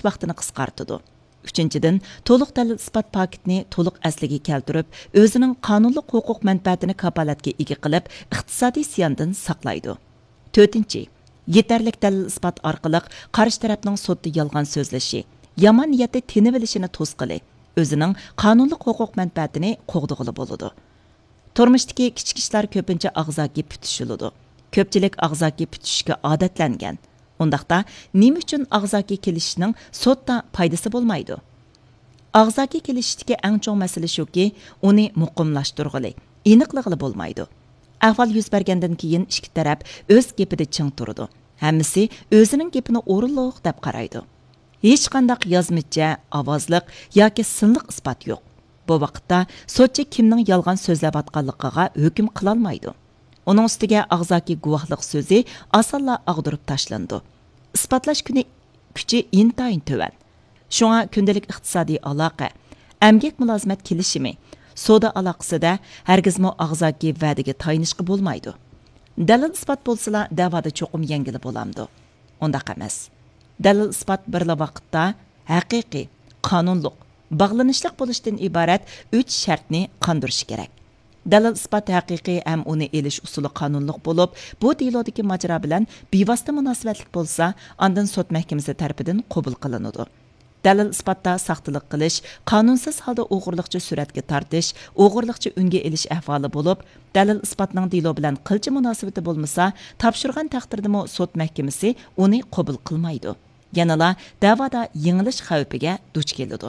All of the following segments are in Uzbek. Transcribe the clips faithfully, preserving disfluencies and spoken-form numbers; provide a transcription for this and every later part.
vaqtini qisqartidi. Uchinchidan, to'liq dalil isbot paketini to'liq asliga keltirib, o'zining qonunli huquq manfaatini kapolatga ega qilib, iqtisodiy ziyondan saqlaydi. To'rtinchi, yetarlik dalil isbot orqali qarshi tarafning sudda yolg'on so'zlashi, yomon niyatda tinib olishini to'sqili, o'zining qonunli huquq manfaatini qo'g'dig'ili bo'ladi. Turmushdagi kichik ishlar ko'pincha og'zaki putishiladi. Ko'pchilik og'zaki putishga odatlangan. Undaqda nima uchun og'zaki kelishishning sudda foydasi bo'lmaydi? Og'zaki kelishishdagi eng chong masala shuki, uni muqimlashtirg'ili, aniqlig'ili bo'lmaydi. Ahvol yuz bergandan keyin ikki taraf o'z gapida ching turdi. Hammasi o'zining gapini o'rinliq deb qaraydi. Hech qanday yozmacha, ovozliq yoki sinliq isbot yo'q. Bu vaqtda sudchi kimning yolg'on so'zlayotganligiga hukm qila olmaydi. Uning ustiga og'zaki guvohlik so'zi osonla ag'dirib tashlandi. Isbotlash kuni kuchi intayin to'van. Shunga kundalik iqtisodiy aloqa, amgak mulozimat kelishimi, savdo aloqasida hargizmo og'zaki va'daga tayinishga bo'lmaydi. Dalil isbot bo'lsa, da'voda cho'qim yengili bo'lamdi. Undaq emas. Dalil isbot birla vaqtda haqiqiy, qonunliq, bog'lanishliq bo'lishdan iborat uch shartni qondirish kerak. Dalil isbot haqiqiy ham uni elish usuli qonunliq bo'lib, bu delodagi majra bilan bevosita munosabatlik bo'lsa, ondan sud mahkamasi tarafidan qabul qilinadi. Dalil isbotda saxtalik qilish, qonunsiz holda o'g'irlikcha suratga tortish, o'g'irlikcha unga elish ahvoli bo'lib, dalil isbotning delo bilan qilchi munosabati bo'lmasa, topshirgan taqdirdami sud mahkamasi uni qabul qilmaydi. Yanala da'voda yengilish xavfiga duch keladi.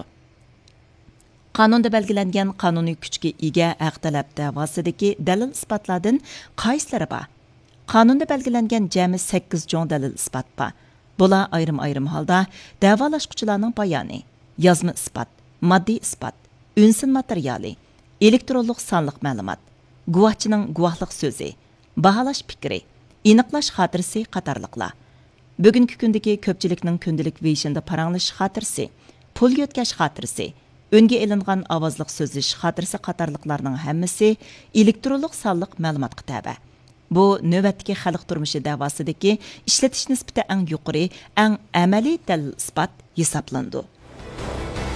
Qonunda belgilangan qonuniy kuchga ega haq talab da'vosidagi dalil isbotlardan qaysilari bor? Qonunda belgilangan jami sakkiz jon dalil isbot bor. Bular ayrim-ayrim holda da'volashuvchilarning bayoni, yozma isbot, moddiy isbot, unsin materiali, elektronlik sonliq ma'lumot, guvohchining guvohlik so'zi, baholash fikri, aniqlash xotirasi qatorliqlar. Bugungi kundagi ko'pchilikning kundalik veyishinda paranglash xotirasi, pul yotkash xotirasi, önge elingan ovozliq so'zlish xotirasi qatorliqlarning hammasi elektronlik sonliq ma'lumotga tabi. Bu navbatdagi xalq turmushi da'vosidagi ishlatish nisbati eng yuqori, eng amaliy dalil isbot hisoblandi.